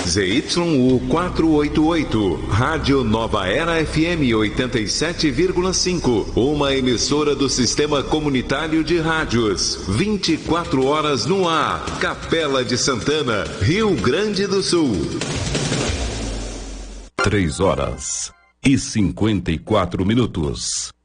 ZYU 488, Rádio Nova Era FM 87,5, uma emissora do Sistema Comunitário de Rádios, 24 horas no ar, Capela de Santana, Rio Grande do Sul. 3 horas e 54 minutos.